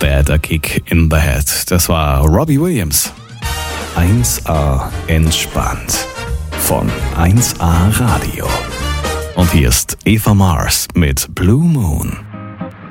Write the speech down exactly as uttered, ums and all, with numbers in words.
der, der Kick in the Head. Das war Robbie Williams. eins A entspannt von eins A Radio. Und hier ist Eva Mars mit Blue Moon.